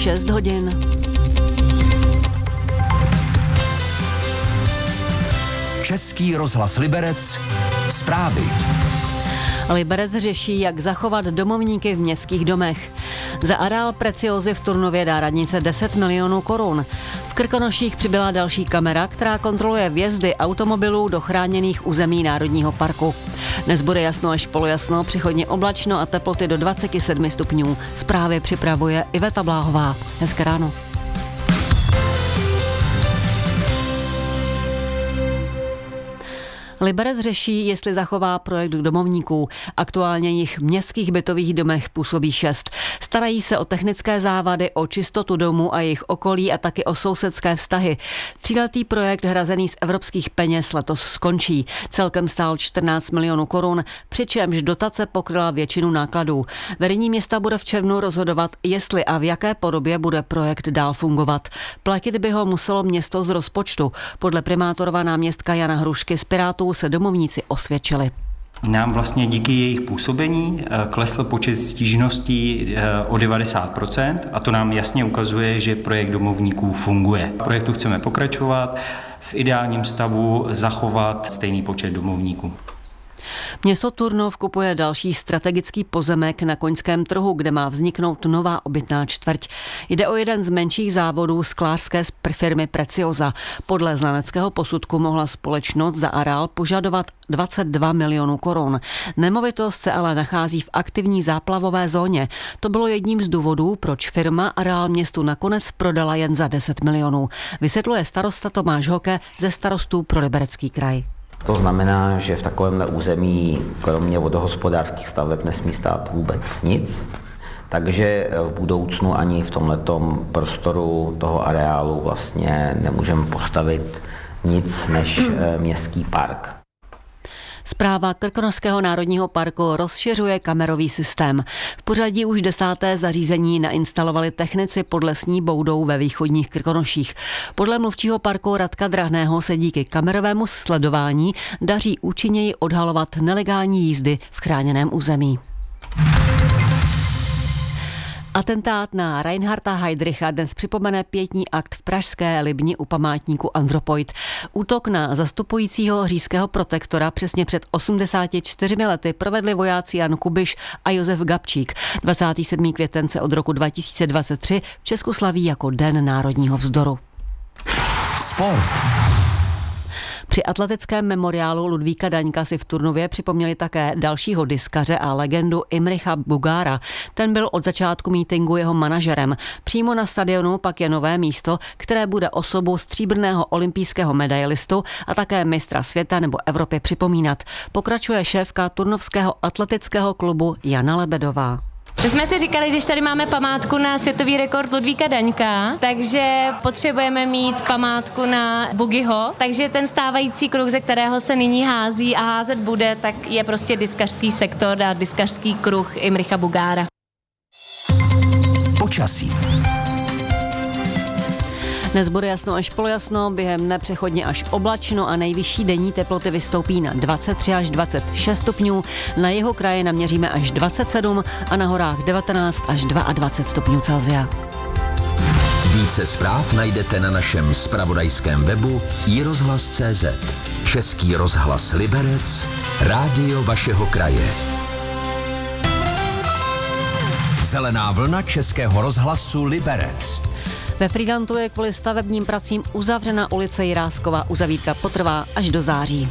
6 hodin. Český rozhlas Liberec. Zprávy. Liberec řeší, jak zachovat domovníky v městských domech. Za areál Preciozy v Turnově dá radnice 10 milionů korun. V Krkonoších přibyla další kamera, která kontroluje vjezdy automobilů do chráněných území Národního parku. Dnes bude jasno až polojasno, přechodně oblačno a teploty do 27 stupňů. Zprávy připravuje Iveta Bláhová. Hezké ráno. Liberec řeší, jestli zachová projekt domovníků. Aktuálně jich v městských bytových domech působí 6. Starají se o technické závady, o čistotu domu a jejich okolí a taky o sousedské vztahy. 3letý projekt hrazený z evropských peněz letos skončí. Celkem stál 14 milionů korun, přičemž dotace pokryla většinu nákladů. Vedení města bude v červnu rozhodovat, jestli a v jaké podobě bude projekt dál fungovat. Platit by ho muselo město z rozpočtu. Podle primátorova náměstka Jana Hrušky z Pirátů se domovníci osvědčili. Nám vlastně díky jejich působení klesl počet stížností o 90% a to nám jasně ukazuje, že projekt domovníků funguje. V projektu chceme pokračovat, v ideálním stavu zachovat stejný počet domovníků. Město Turnov kupuje další strategický pozemek na Koňském trhu, kde má vzniknout nová obytná čtvrť. Jde o jeden z menších závodů sklářské firmy Precioza. Podle znaleckého posudku mohla společnost za areál požadovat 22 milionů korun. Nemovitost se ale nachází v aktivní záplavové zóně. To bylo jedním z důvodů, proč firma areál městu nakonec prodala jen za 10 milionů. Vysvětluje starosta Tomáš Hoke ze Starostů pro Liberecký kraj. To znamená, že v takovémhle území kromě vodohospodářských staveb nesmí stát vůbec nic, takže v budoucnu ani v tomhletom prostoru toho areálu vlastně nemůžeme postavit nic než městský park. Správa Krkonošského národního parku rozšiřuje kamerový systém. V pořadí už 10. zařízení nainstalovali technici pod lesní boudou ve východních Krkonoších. Podle mluvčího parku Radka Drahného se díky kamerovému sledování daří účinněji odhalovat nelegální jízdy v chráněném území. Atentát na Reinharda Heydricha dnes připomene pietní akt v pražské Libni u památníku Andropoid. Útok na zastupujícího říšského protektora přesně před 84 lety provedli vojáci Jan Kubiš a Josef Gabčík. 27. květen se od roku 2023 v Česku slaví jako Den národního vzdoru. Sport. Při atletickém memoriálu Ludvíka Daňka si v Turnově připomněli také dalšího diskaře a legendu Imricha Bugára. Ten byl od začátku mítinku jeho manažerem. Přímo na stadionu pak je nové místo, které bude osobu stříbrného olympijského medailistu a také mistra světa nebo Evropy připomínat. Pokračuje šéfka Turnovského atletického klubu Jana Lebedová. My jsme si říkali, že tady máme památku na světový rekord Ludvíka Daňka, takže potřebujeme mít památku na Bugiho, takže ten stávající kruh, ze kterého se nyní hází a házet bude, tak je prostě diskařský sektor a diskařský kruh Imricha Bugára. Počasí. Dnes bude jasno až polojasno, během dne přechodně až oblačno a nejvyšší denní teploty vystoupí na 23 až 26 stupňů. Na jihu kraje naměříme až 27 a na horách 19 až 22 stupňů Celsia. Více zpráv najdete na našem zpravodajském webu iRozhlas.cz. Český rozhlas Liberec, rádio vašeho kraje. Zelená vlna Českého rozhlasu Liberec. Ve Frýdlantu je kvůli stavebním pracím uzavřena ulice Jiráskova. Uzavírka potrvá až do září.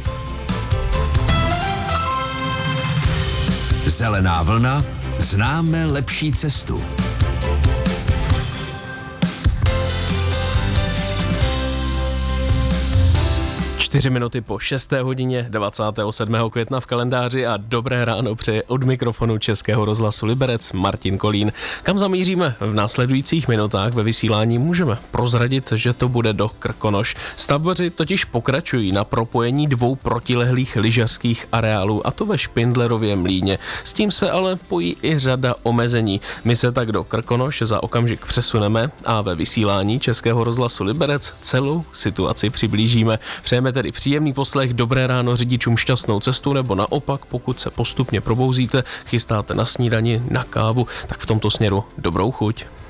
Zelená vlna, známe lepší cestu. 4 minuty po 6. hodině 27. května v kalendáři a dobré ráno přeje od mikrofonu Českého rozhlasu Liberec Martin Kolín. Kam zamíříme v následujících minutách ve vysílání můžeme prozradit, že to bude do Krkonoš. Stavbaři totiž pokračují na propojení 2 protilehlých lyžařských areálů, a to ve Špindlerově mlýně. S tím se ale pojí i řada omezení. My se tak do Krkonoš za okamžik přesuneme a ve vysílání Českého rozhlasu Liberec celou situaci přiblížíme. Přejeme tedy příjemný poslech, dobré ráno řidičům, šťastnou cestu, nebo naopak, pokud se postupně probouzíte, chystáte na snídani, na kávu, tak v tomto směru dobrou chuť.